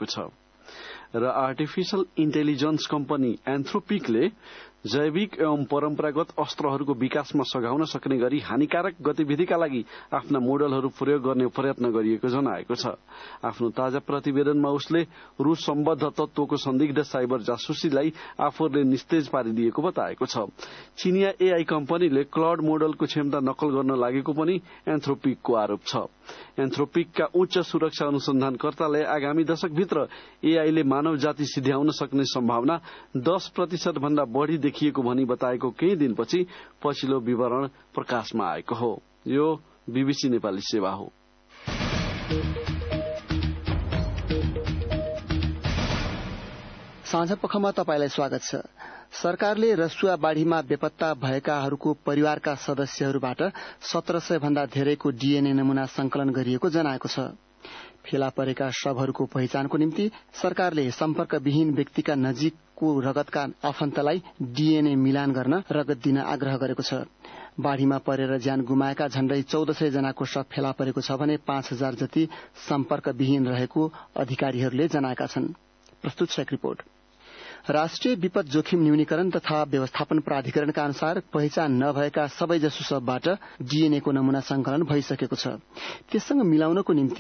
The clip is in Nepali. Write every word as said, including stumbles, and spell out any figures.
आएको छ। र आर्टिफिशियल इन्टेलिजेन्स कम्पनी एन्थ्रोपिकले जैविक एवं परम्परागत अस्त्रहरूको विकासमा सघाउन सक्ने गरी हानिकारक गतिविधिका लागि आफ्ना मोडलहरू प्रयोग गर्ने प्रयत्न गरिएको जनाएको छ। आफ्नो ताजा प्रतिवेदनमा उसले रूस सम्बद्ध तत्वको संदिग्ध साइबर जासुसीलाई आफूले निस्तेज पारिदिएको बताएको छ। चीनिया एआई कम्पनीले क्लाउड मोडलको क्षमता नकल गर्न लागेको पनि एन्थ्रोपिकको आरोप छ। एन्थ्रोपिकका उच्च सुरक्षा अनुसन्धानकर्ताले आगामी दशकभित्र एआईले मानव जाति सिध्याउन सक्ने सम्भावना दस प्रतिशत भन्दा बढ़ी देखिएको भनी बताएको केही दिनपछि पछिल्लो विवरण प्रकाशमा आएको हो। यो बीबीसी नेपाली सेवा हो। साँझपखमा तपाईलाई स्वागत छ। सरकारले रसुवा बाढ़ीमा बेपत्ता भएकाहरूको परिवारका सदस्यहरूबाट सत्र सय भन्दा धेरैको डीएनए नमूना संकलन गरिएको जनाएको छ। फेला परेका शवहरूको पहिचानको निम्ति सरकारले सम्पर्कविहीन व्यक्तिका नजिकको रगतका आफन्तलाई डीएनए मिलान गर्न रगत दिन आग्रह गरेको छ। बाढ़ीमा परेर ज्यान गुमाएका झण्डै चौध सय जनाको शव फेला परेको छ भने पाँच हजार जति सम्पर्कविहीन रहेको अधिकारीहरूले जनाएका छन्। प्रस्तुत छ एक रिपोर्ट। राष्ट्रिय विपद जोखिम न्यूनीकरण तथा व्यवस्थापन प्राधिकरणका अनुसार पहिचान नभएका सबैजसो शवबाट डीएनए को नमूना संकलन भइसकेको छ। त्यससँग मिलाउनको निम्ति